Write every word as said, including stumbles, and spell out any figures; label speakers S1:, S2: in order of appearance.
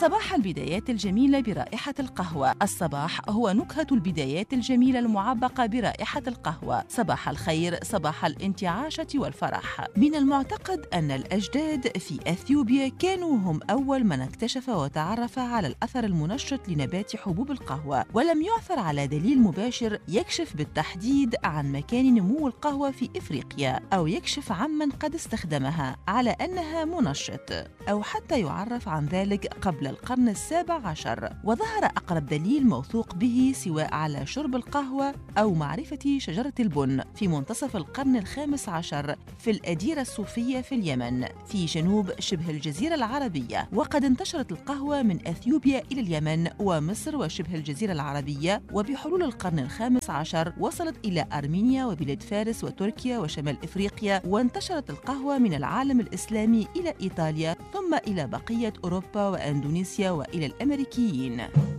S1: صباح البدايات الجميلة برائحة القهوة. الصباح هو نكهة البدايات الجميلة المعبقة برائحة القهوة. صباح الخير، صباح الانتعاشة والفرح. من المعتقد أن الأجداد في أثيوبيا كانوا هم أول من اكتشف وتعرف على الأثر المنشط لنبات حبوب القهوة، ولم يعثر على دليل مباشر يكشف بالتحديد عن مكان نمو القهوة في إفريقيا، أو يكشف عمن قد استخدمها على أنها منشط، أو حتى يعرف عن ذلك قبل القرن السابع عشر. وظهر أقرب دليل موثوق به سواء على شرب القهوة أو معرفة شجرة البن في منتصف القرن الخامس عشر في الأديرة الصوفية في اليمن في جنوب شبه الجزيرة العربية. وقد انتشرت القهوة من أثيوبيا إلى اليمن ومصر وشبه الجزيرة العربية، وبحلول القرن الخامس عشر وصلت إلى أرمينيا وبلاد فارس وتركيا وشمال إفريقيا. وانتشرت القهوة من العالم الإسلامي إلى إيطاليا ثم إلى بقية أوروبا وأندونيسيا وإلى الأمريكيين.